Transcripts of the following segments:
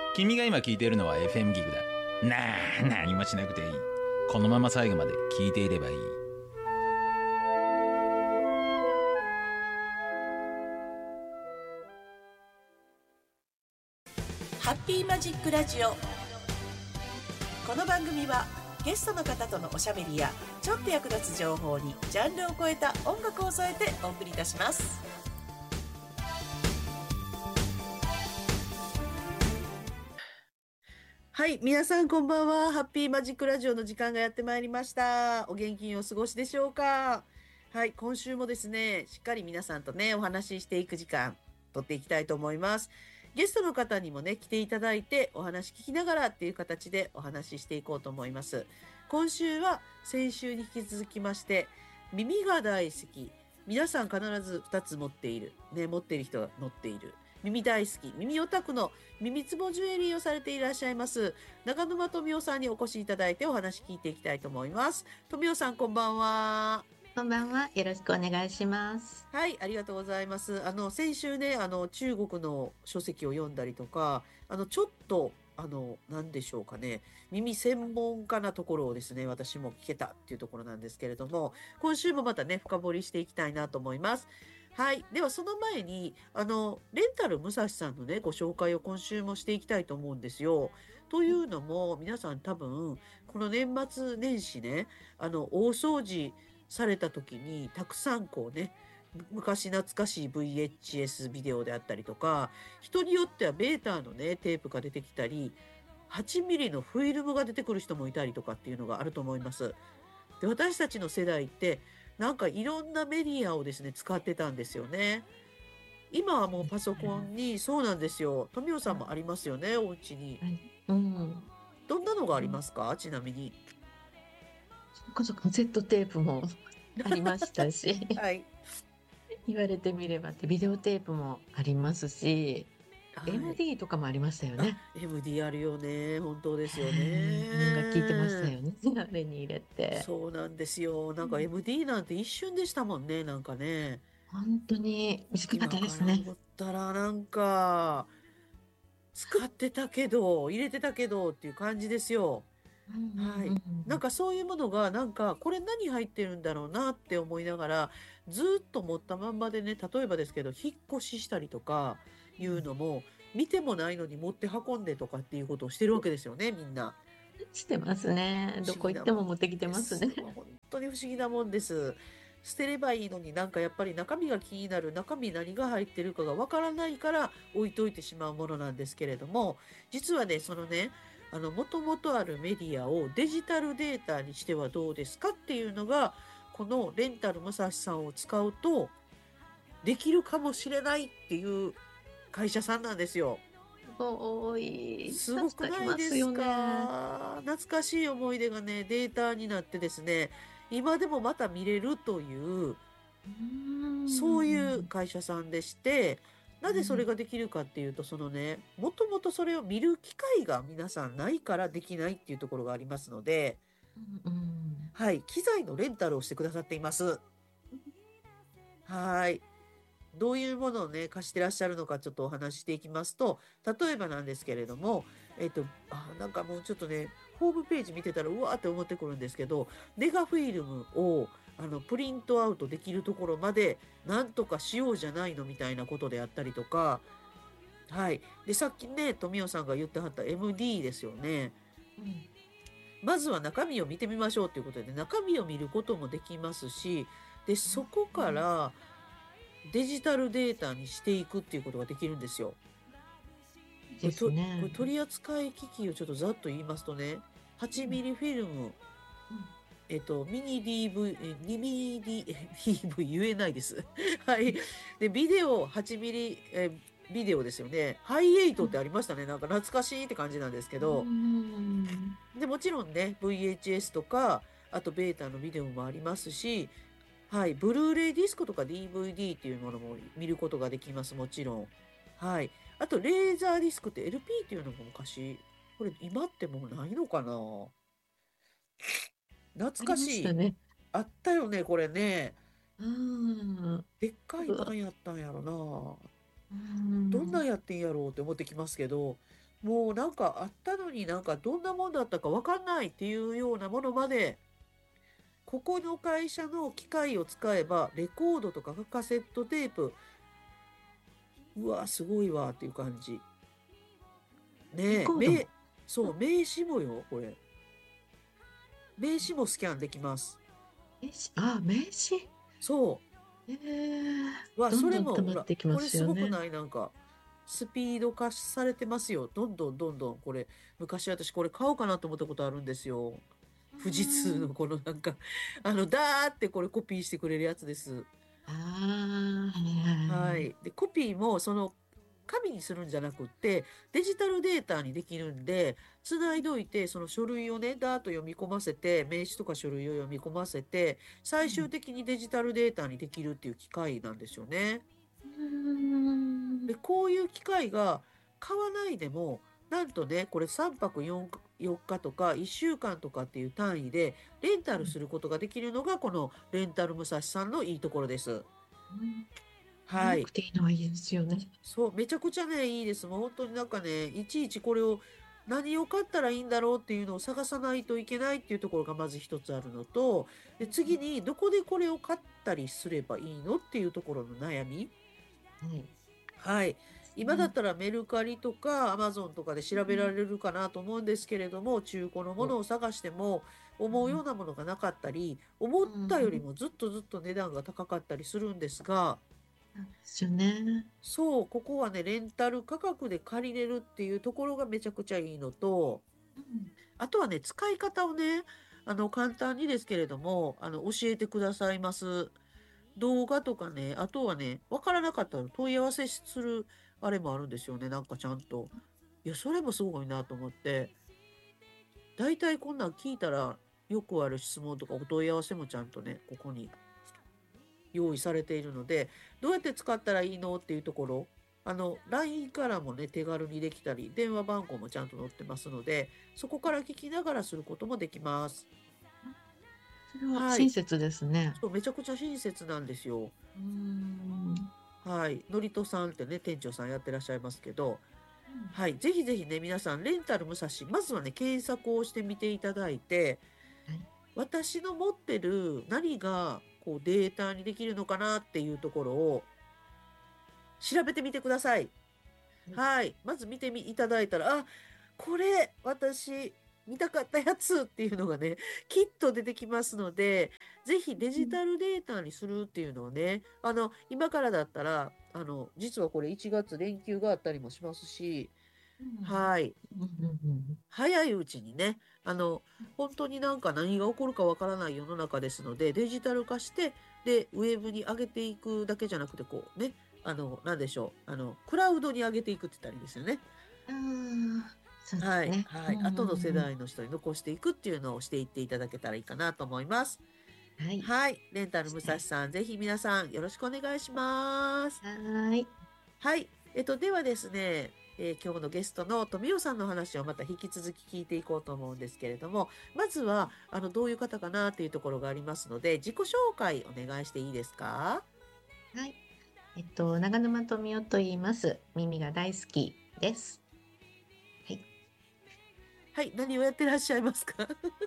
君が今聞いているのは FM ギグだ。何もしなくていい。このまま最後まで聞いていればいい。 ハッピーマジックラジオ。この番組はゲストの方とのおしゃべりやちょっと役立つ情報にジャンルを超えた音楽を添えてお送りいたします。はい、皆さんこんばんは。ハッピーマジックラジオの時間がやってまいりました。お元気にお過ごしでしょうか。はい、今週もですね、しっかり皆さんとね、お話ししていく時間、取っていきたいと思います。ゲストの方にもね、来ていただいて、お話聞きながらっていう形でお話ししていこうと思います。今週は先週に引き続きまして、耳が大好き。皆さん必ず2つ持っている。ね、持っている人が持っている。耳大好き、耳オタクの耳つぼジュエリーをされていらっしゃいます、長沼富夫さんにお越しいただいてお話聞いていきたいと思います。富夫さん、こんばんは。 こんばんは。よろしくお願いします。 はい、ありがとうございます。先週ね、中国の書籍を読んだりとか、ちょっと、なんでしょうかね、耳専門家なところをですね、私も聞けたっていうところなんですけれども、今週もまたね、深掘りしていきたいなと思います。はい。では、その前に、レンタル武蔵さんのね、ご紹介を今週もしていきたいと思うんですよ。というのも、皆さん多分、この年末年始ね、大掃除された時に、たくさんこうね、昔懐かしい VHS ビデオであったりとか、人によってはベータのね、テープが出てきたり、8ミリのフィルムが出てくる人もいたりとかっていうのがあると思います。で、私たちの世代って、なんかいろんなメディアをですね、使ってたんですよね。今はもうパソコンに、そうなんですよ。富尾さんもありますよね、お家に。 はい。うん。 どんなのがありますか、ちなみに。 それこそカセットテープもありましたし、 はい。 言われてみればってビデオテープもありますし、 はい。 MD とかもありましたよあ、 ね。 MD あるよね。本当ですよ音楽聴いてましたね。 よね。あれに入れて。 そうなんですよ。なんかうん。 MD なんて一瞬でしたもんね。なんかね。 本当に短かっ今たですね。 から思ったらなんか、使ってたけど、入れてたけどっていう感じですよ。 うんうんうはい。なんんかそういうものが、なんか、これ何入ってるんだろうなって思いながら、ずっと持ったまんまでね、例えばですけど、引っ越ししたりとかいうん。 うのも、見てもないのに持って運んでとかっていうことをしてるわけですよね、みんな。 してますね。ど不思議こ行ってもなもん持ってきてです。 ますね。 もう本当に不思議なもんです。捨てればいいのになんかやっぱり中身が気になる、中身何が入ってるかがわからないから置いといてしまうものなんですけれども、実はね、そのね、もともとあるメディアをデジタルデータにしてはどうですかっていうのが、このレンタル武蔵さんを使うとできるかもしれないっていう会社さんなんですよ。 すごい。 すごく助かりないですますよね。 か？懐かしい思い出がね、データになってですね、今でもまた見れるという、 うーそういうん。 会社さんでして、なぜそれうん。 ができるかっていうと、そのね、もともとそれを見る機会が皆さんないからできないっていうところがありますので、 うんうん。 はい、機材のレンタルをしてくださっています。はい。どういうものをね、貸してらっしゃるのかちょっとお話ししていきますと、例えばなんですけれども、なんかもうちょっとね、ホームページ見てたら、うわーって思ってくるんですけど、ネガフィルムを、プリントアウトできるところまで、なんとかしようじゃないのみたいなことであったりとか、はい。で、さっきね、富尾さんが言ってはった MD ですよね。 うん。 まずは中身を見てみましょうということで、中身を見ることもできますし、で、そこかうんら、デジタルデータにしていくっていうことができるんですよ。こでれと、これすね。 取扱機器をちょっとざっと言いますとね、8 うんミリフィルム、 うんミニ DV、2ミリ DV 言えないです。はい。で、ビデオ8ミリ、ビデオですよね。ハイエイトってありましたね。なんか懐かしいって感じなんですけうど。 ん。 で、もちろんね、VHS とか、あとベータのビデオもありますし、はい。ブルーレイディスクとか DVD っていうものも見ることができます。もちろん。はい。あと、レーザーディスクって LP っていうのも昔、これ今ってもうないのかな？懐ありかしい。 ましたね。 あったよね、これね。 うん。 でっかいうわ。 なんやったんやろな。 うどんなんん。 やってんやろうって思ってきますけど、 もうなんかあったのになんかどんなもんだったかわかんないっていうようなものまで、ここの会社の機械を使えば、レコードとかカセットテープ、うわ、すごいわっていう感じ。ねえ、 レコードも。 そう、名刺もよ、これ。名刺もスキャンできます。 名刺。 そえー、 う。わ、 どんそれも、 どん溜まほら、 ってきまこれすごくすよね。 ないなんか、スピード化されてますよ。どんどんどんどん、これ、昔私これ買おうかなと思ったことあるんですよ。 う富士通ん。 のこのなんか、ダーってこれコピーしてくれるやつです。 ああ、はいはい。 はい。で、コピーもその紙にするんじゃなくって、デジタルデータにできるんで、つないどいて、その書類をね、ダーッと読み込ませて、名刺とか書類を読み込ませて、最終的にデジタルデータにできるっていう機械なんですよね。 うん。 で、こういう機械が買わないでも、なんとね、これ3泊4日とか1週間とかっていう単位でレンタルすることができるのがこのレンタル武蔵さんのいいところです。 買わなはい。 くていいのはいいですよね。 そう、めちゃくちゃね、いいです。もう本当になんかね、いちいちこれを何を買ったらいいんだろうっていうのを探さないといけないっていうところがまず一つあるのと、で、次にどこでこれを買ったりすればいいのっていうところの悩み。 はい。 はい。今だっね。 たらメルカリとかアマゾンとかで調べられるかなと思うんですけれども、中古のものを探しても思うようなものがなかったり、思っうん。 たよりもずっとずっと値段が高かったりするんですが、 なんですよね。 そう、ここはね、レンタル価格で借りれるっていうところがめちゃくちゃいいのと、 うん。 あとはね、使い方をね、簡単にですけれども、教えてくださいます。動画とかね、あとはね、わからなかったら問い合わせする、あれもあるんですよね、なんかちゃんと。いや、それもすごいなと思って、大体こんなん聞いたら、よくある質問とかお問い合わせもちゃんとね、ここに用意されているので、どうやって使ったらいいのっていうところ、LINE からもね、手軽にできたり、電話番号もちゃんと載ってますので、そこから聞きながらすることもできます。 それははい。 親切ですね。 そう、めちゃくちゃ親切なんですよ。 うん。 はい。のりとさんってね、店長さんやってらっしゃいますけど、はい。ぜひぜひね、皆さん、レンタル武蔵、まずはね、検索をしてみていただいて、 はい。 私の持ってる何がこうデータにできるのかなっていうところを調べてみてください。 はい。 はい。まず見ていただいたら、あ、これ、私、見たかったやつっていうのがね、きっと出てきますので、ぜひデジタルデータにするっていうのをね、今からだったら、実はこれ1月連休があったりもしますし、 うん。 はい。 うんうんうん。 早いうちにね、本当になんか何が起こるかわからない世の中ですので、デジタル化して、で、ウェブに上げていくだけじゃなくて、こうね、なんでしょう、クラウドに上げていくって言ったらいいですよね。 ああ、そうではい、 すね。 はい。 うんうん後の世うん。 代の人に残していくっていうのをしていっていただけたらいいかなと思います。 はい。 はい。レンタル武したい。 蔵さん、ぜひ皆さんよろしくお願いします。 はーい。 はい。ではですね、今日のゲストの富代さんの話をまた引き続き聞いていこうと思うんですけれども、まずは、どういう方かなっていうところがありますので、自己紹介お願いしていいですか？ はい。長沼富代と言います。耳が大好きです。はい。 はい。何をやってらっしゃいますか？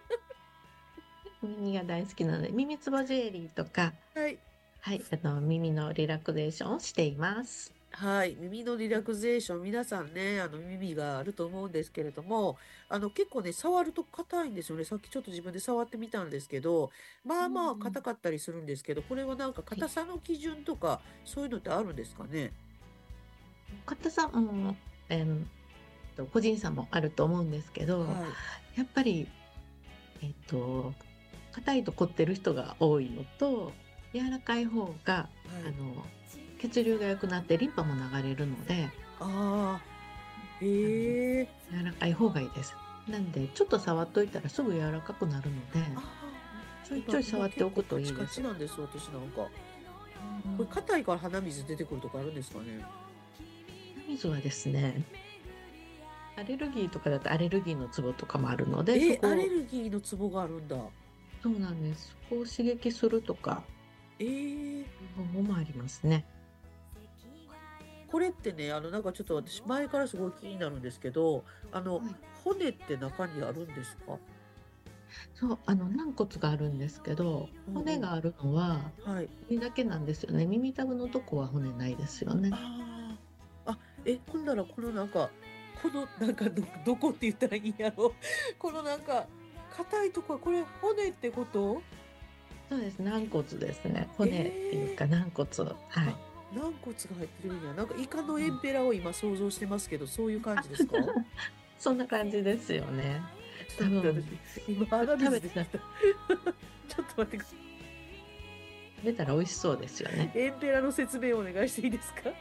耳が大好きなので、耳つぼジュエリーとか、 はい。 はい、耳のリラクゼーションをしています。 はい。耳のリラクゼーション、皆さんね、耳があると思うんですけれども、結構ね、触ると硬いんですよね。さっきちょっと自分で触ってみたんですけど、まうんあまあうん。 硬かったりするんですけど、これはなんかはい。 硬さの基準とか、そういうのってあるんですかね？ 硬さも、個人差もあると思うんですけど、 はい。 やっぱり、えっと、硬いと凝ってる人が多いのと、柔らかい方が、 はい。 あの、血流が良くなってリンパも流れるので、 ああ、 あの、 へえ。 柔らかい方がいいです。なんで、ちょっと触っといたらすぐ柔らかくなるので、 ああ、 ちょいちょい触って結おくと構カチカいいです。 チなんです、私なんか。これうん。 硬いから鼻水出てくるとかあるんですかね？ 水はですね、アレルギーとかだとアレルギーのツボとかもあるので、そアレこ、 ルギーのツボがあるんだ。 そうなんです。そこを刺激するとか、 ええ。 いう方法もありますね。 これってね、なんかちょっと私前からすごい気になるんですけど、 はい。 骨って中にあるんですか？ そう、軟骨があるんですけど、 うんうん。 骨があるのははい。 耳だけなんですよね。耳たぶのとこは骨ないですよね。 ああ。あ、ほんならこのなんか、このなんかどこって言ったらいいんやろ。このなんか、硬いとこはこれ骨ってこと？ そうです。軟骨ですね。骨っていうええ。 か軟骨。はあ、 い。 軟骨が入ってるんや。なんかイカのエンうん。 ペラを今想像してますけど、そういう感あ、 じですか？ そんな感じですよね。 ちょっと待って、 多分、 私、今鼻食べた、 水出てきた。ちょっと待ってくださ食べたら美味しそうですよね。 い。エンペラの説明お願いしていいですか？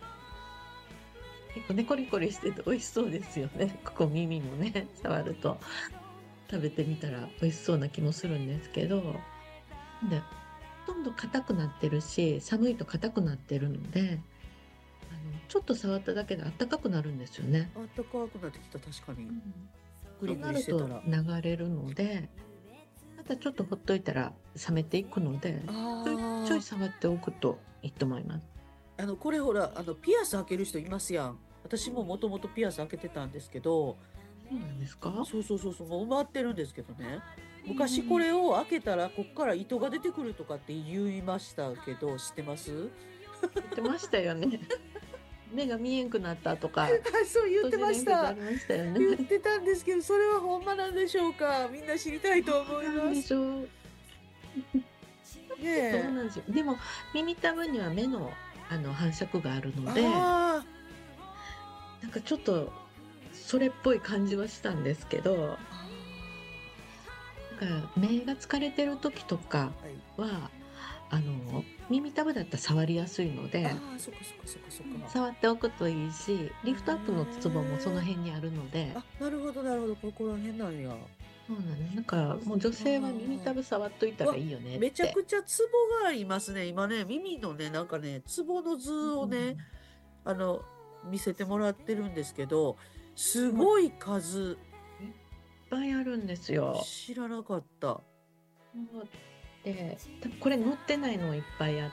結構ね、コリコリしてて美味しそうですよね。ここ耳もね、触ると食べてみたら美味しそうな気もするんですけど、で、ほとんど硬くなってるし、寒いと硬くなってるので、ちょっと触っただけであったかくなるんですよね。 あったかくなってきた、確かに。 うん。そうグリグリなるとしてたら。 流れるので、またちょっとほっといたら冷めていくので、ちょいちょいあ触っておくといいと思います。 あ、これほら、ピアス開ける人いますやん。私ももともとピアス開けてたんですけど、 そうなんですか？ そうそうそうそう、もう埋まってるんですけどね。昔こうん。 れを開けたら、こっから糸が出てくるとかって言いましたけど、知ってます？ 言ってましたよね。目が見えんくなったとか、 あ、そう言って都市ました。 伝説ありましたよね。 言ってたんですけど、それはほんまなんでしょうか？みんな知りたいどと思うなんいます。 でしょう。 ねどうえ。 なんでしょう。でも、耳たぶには目の、繁殖があるので、 あなんかちょっと、それっぽい感じはしたんですけど、 あ、 なんか目が疲れてる時とかはい。 は、耳たぶだったら触りやすいので、 ああ、そっかそっかそっかそっか。 触っておくといいし、 へリフトアップのツボもそのえ。 辺にあるので、 あ、なるほどなるほど。ここら辺なんや。 そうなんです。なんかもう女性は耳たあぶ触っといたあ。わ、 らいいよねっめちゃて。 くちゃツボがありますね。今ね、耳のね、なんかね、ツボの図うをね、 ん。 あの、見せてもらってるんですけど、すもうごい数、 いっぱいあるんですよ。 知らなかった。 もうで、多分これ載ってないのもいっぱいあって、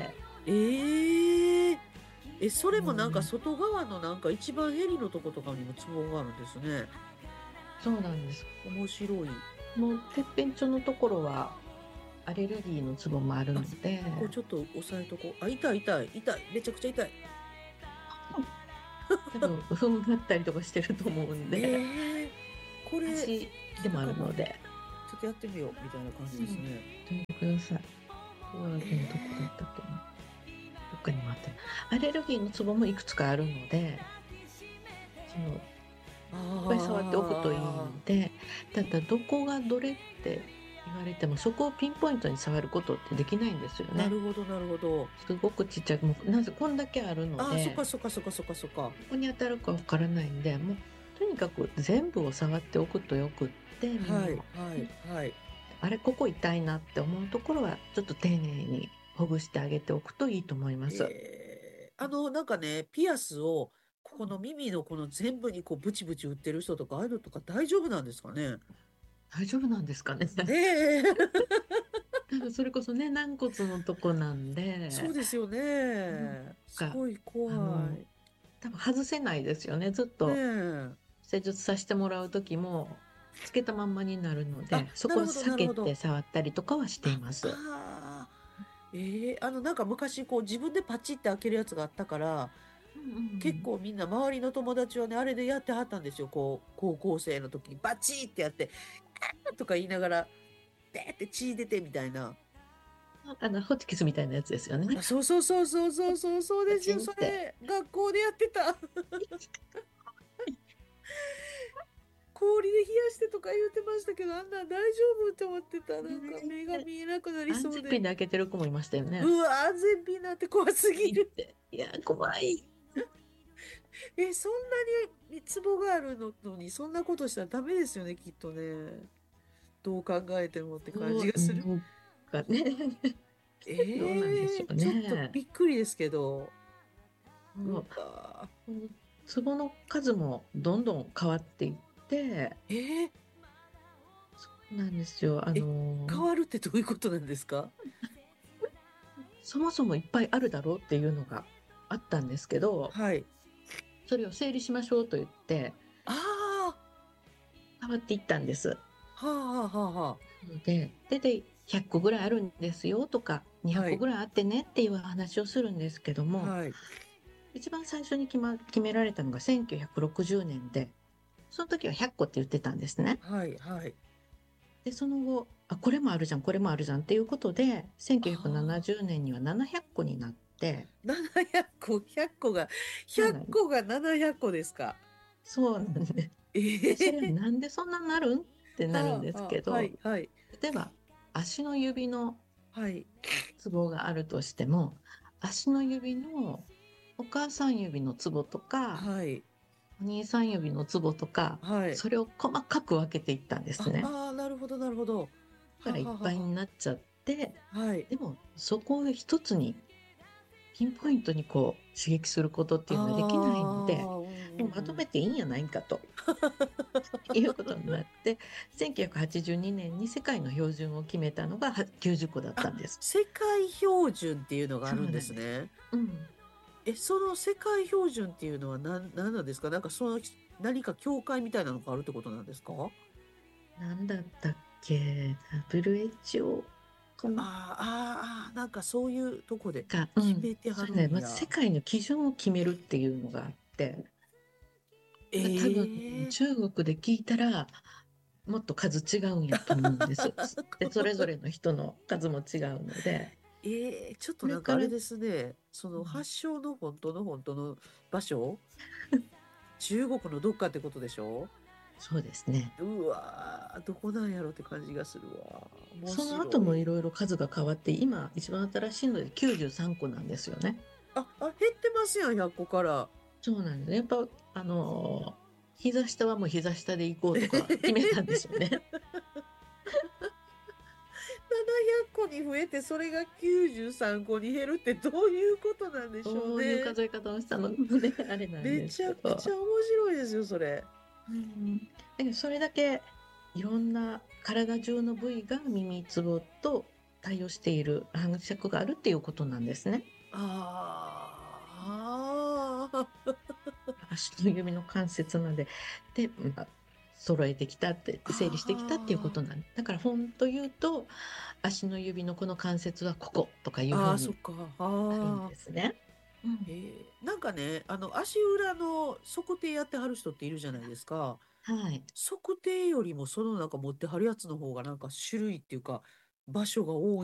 ええ。それもなんかもうね、 外側のなんか一番ヘリのとことかにもツボがあるんですね。 そうなんです。 面白い。 もうてっぺん頂のところはアレルギーのツボもあるあ、 ので、 ここちょっと押さえとこう。あ、痛い痛い痛い。めちゃくちゃ痛い。 多分踏ん張ったりとかしてると思うんで、 ええ。これ、 足でもあなんかもう、 るので、 ちょっとやってみようみたいな感じうん、 ですね。 やってみてください。ここはえでもどこだったっえ。 けな。どっかにもあって。アレルギーのツボもいくつかあるので、いっぱい触っておくといいあので、ただどこがどれって言われても、そこをピンポイントに触ることってできないんですよあ、なね。 るほどなるほど。 すごくちっちゃい、もうなぜこんだけあるのああ、そっで、 かそっかそっかそっかそっか。 どこに当たるかわからないんで、もうとにかく全部を触っておくとよくって、 はい、 耳の。 はい、はい。 あれ、ここ痛いなって思うところは、ちょっと丁寧にほぐしてあげておくといいと思います。 なんかね、ピアスを、ここの耳のこの全部にこうブチブチ打ってる人とか、ああいうのとか大丈夫なんですかね？ 大丈夫なんですかね。 ええ。 多分それこそね、軟骨のとこなんそうで、 ですよなんね。すか、 ごい怖い。 多分外せないですよね。ずっねとえ。 施術させてもらう時も、つけたまんまになるのあ、 で、そこはなるほど避けてなるほど。 触ったりとかはしていあ、 ます。 ああ。なんか昔こう自分でパチって開けるやつがあったから、 うんうん。 結構みんな周りの友達はね、あれでやってはったんですよ。こう、高校生の時にバチってやって、あーとか言いながら、でーって血出てみたいな。 ホチキスみたいなやつですよね。 あ、そうそうそうそうそうそうそうパですよ。 チンって。 それ、学校でやってた。氷で冷やしてとか言ってましたけど、あんなん大丈夫って思ってた。なんか目が見えなくなり安そうで。 全ピンで開けてる子もいましたよね。 うわ、安全ピンなんて怖すぎる。 ピンって。いや、怖い。 そんなにツボがあるのに、そんなことしたらダメですよね、きっとね。どう考えてもって感じがする。 なんかね、どうなんでしょうちょっとね。 びっくりですけど。うそう、 わこのツボの数もどんどん変わっていって、 ー。 そうなんですよ。 え、変わるってどういうことなんですか？ そもそもいっぱいあるだろうっていうのがああったんですけど、 はい。 それを整理しましょうと言ってあ変わっていったんです。 あ、はあはあはあはで、100個ぐらいあるんですよとか、 あ。 200 はい。 個ぐらいあってねっていう話をするんですけども、 はい。 一番最初に決められたのが1960年で、その時は100個って言ってたんですね。 はい。はい。 で、その後、これもあるじゃん、これもあるじゃんっていうことで、1970 ああ、 年には700個になって、 700個、100個が、100 はい、 個が700個ですか。 そうなんで、で、それはええなんでそんなになるんってなるんですはあ、はあ、はけど、 い、はい、 例えば足の指のはい、 ツボがあるとしても、足の指のお母さん指のツボとか、 はい、 お兄さん指のツボとか、 はい。 それを細かく分けていったんですね。 ああ、なるほど、なるほど。 だからいっはははは。 ぱいになっちゃって、 はい。 でもそこを一つにピンポイントにこう刺激することっていうのはできないので、 ああ、うんもうまとうんめていいんやないかということになって、1982年に世界の標準を決めたのが90個だったあ、 んです。 世界標準っていうのがあそうるんでなんです。 すね。 うん。 その世界標準っていうのは何なんですか？なんかその、何か協会みたいなのがあるってことなんですか？ なんだったっけ？ WHO かな？ なんかそういうとこでうん。 決めてはそれね、まず世るんや。 界の基準を決めるっていうのがあって、多分ええ中国で聞いたら、もっと数違うんやと思うんです。で、それぞれの人の数も違うので、 ちょっとこれから、 なんかあれですね。そのうん、 発祥の本当の場所、中国のどっかってことでしょ？ そうですね。 うわー、どこなんやろって感じがするわ。面その後白い。 もいろいろ数が変わって、今一番新しいので93個なんですよね。 減ってますやん、100個から。 そうなんですね。やっぱ、膝下はもう膝下で行こうとか決めたんで 700 すよね。 個に増えて、それが93個に減るってどういうことなんでしょうそういうね。 数え方をしたのもね、あれなんですめちゃけど。 くちゃ面白いですよ、それ。 うん。だけどそれだけいろんな体中の部位が耳つぼと対応している反射があるっていうことなんですね。 あ足の指の関節まで、で、揃えてきたって、整理してきたっていうことなんで。だから本当言うと、足の指のこの関節はこことかいうふうそっにか。 あるんですね。うん。 なんかね、足裏の測定やってはる人っているじゃないですか。 はい。 測定よりもそのなんか持ってはるやつの方がなんか種類っていうか場所が多い